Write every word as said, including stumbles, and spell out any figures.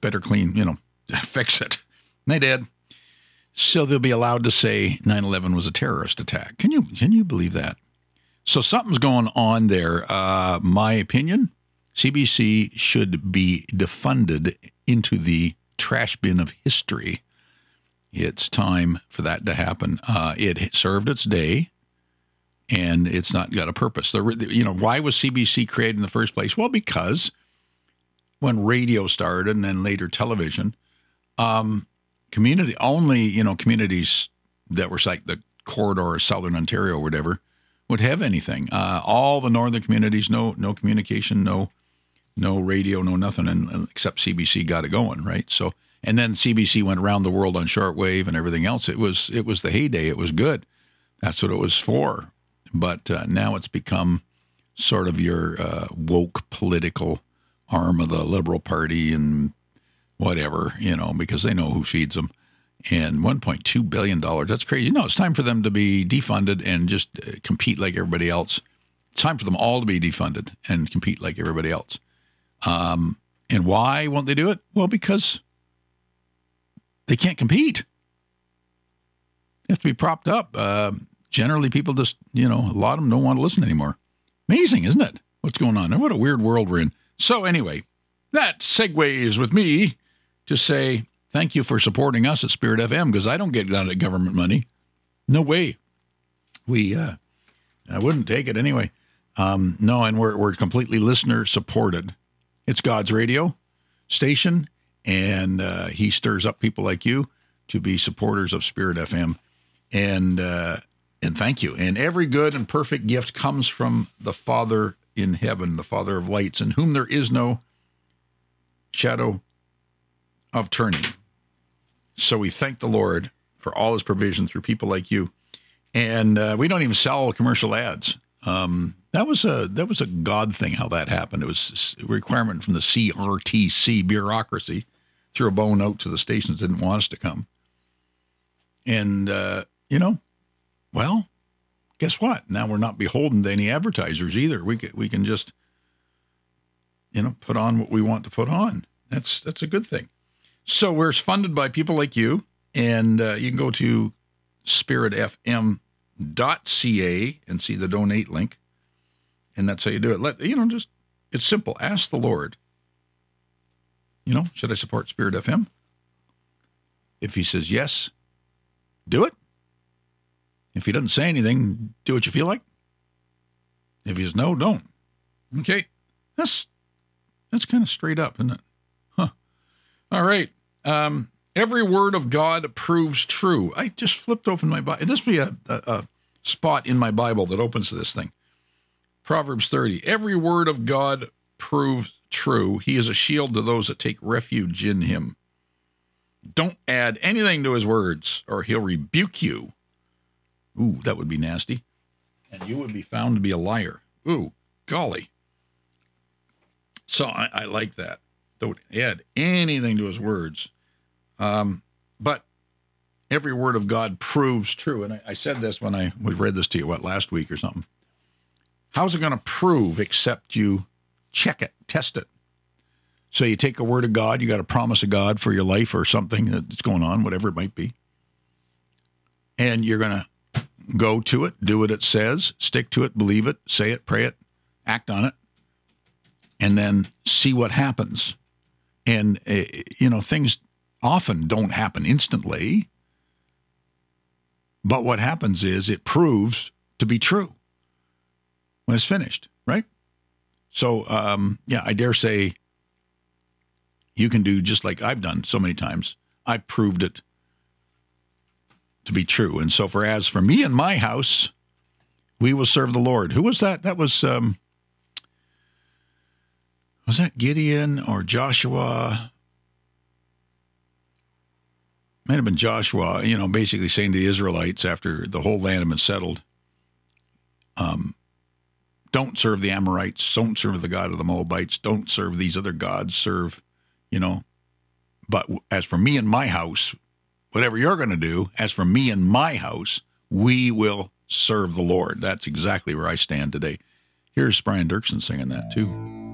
better clean, you know, fix it. And they did. So they'll be allowed to say nine eleven was a terrorist attack. Can you can you believe that? So something's going on there. Uh, my opinion, C B C should be defunded into the trash bin of history. It's time for that to happen. Uh, it served its day, and it's not got a purpose. The, you know, why was C B C created in the first place? Well, because when radio started and then later television, um, community only, you know, communities that were like the corridor of Southern Ontario or whatever would have anything. Uh, all the northern communities, no, no communication, no, no radio, no nothing, and except C B C got it going, right? So, and then C B C went around the world on shortwave and everything else. It was, it was the heyday. It was good. That's what it was for. But uh, now it's become sort of your uh, woke political arm of the Liberal Party and whatever, you know, because they know who feeds them. And one point two billion dollars, that's crazy. No, it's time for them to be defunded and just uh, compete like everybody else. It's time for them all to be defunded and compete like everybody else. Um, and why won't they do it? Well, because they can't compete. They have to be propped up. Uh, generally, people just, you know, a lot of them don't want to listen anymore. Amazing, isn't it? What's going on? And what a weird world we're in. So anyway, that segues with me to say thank you for supporting us at Spirit F M, because I don't get out of government money. No way. We, uh, I wouldn't take it anyway. Um, no, and we're we're completely listener supported. It's God's radio station, and uh, he stirs up people like you to be supporters of Spirit F M. And uh, and thank you. And every good and perfect gift comes from the Father in heaven, the Father of lights, in whom there is no shadow of turning. So we thank the Lord for all his provision through people like you. And uh, we don't even sell commercial ads. Um, that was a that was a God thing, how that happened. It was a requirement from the C R T C bureaucracy. Threw a bone out to the stations, didn't want us to come. And, uh, you know, well, guess what? Now we're not beholden to any advertisers either. We can, we can just, you know, put on what we want to put on. That's that's a good thing. So we're funded by people like you, and uh, you can go to spirit f m dot c a and see the donate link, and that's how you do it. Let you know, just it's simple. Ask the Lord. You know, should I support Spirit F M? If he says yes, do it. If he doesn't say anything, do what you feel like. If he says no, don't. Okay, that's that's kind of straight up, isn't it? Huh. All right. Um, every word of God proves true. I just flipped open my Bible. This would be a, a, a spot in my Bible that opens to this thing. Proverbs thirty. Every word of God proves true. He is a shield to those that take refuge in him. Don't add anything to his words, or he'll rebuke you. Ooh, that would be nasty. And you would be found to be a liar. Ooh, golly. So I, I like that. Don't add anything to his words. Um, but every word of God proves true. And I, I said this when I we read this to you, what, last week or something. How's it going to prove except you check it, test it? So you take a word of God, you got a promise of God for your life or something that's going on, whatever it might be. And you're going to go to it, do what it says, stick to it, believe it, say it, pray it, act on it, and then see what happens. And, uh, you know, things often don't happen instantly, but what happens is it proves to be true when it's finished, right? So, um, yeah, I dare say you can do just like I've done so many times. I proved it to be true. And so for as for me and my house, we will serve the Lord. Who was that? That was, um, was that Gideon or Joshua? Might have been Joshua, you know, basically saying to the Israelites after the whole land had been settled, um, don't serve the Amorites, don't serve the God of the Moabites, don't serve these other gods, serve, you know, but as for me and my house, whatever you're going to do, as for me and my house, we will serve the Lord. That's exactly where I stand today. Here's Brian Dirksen singing that too.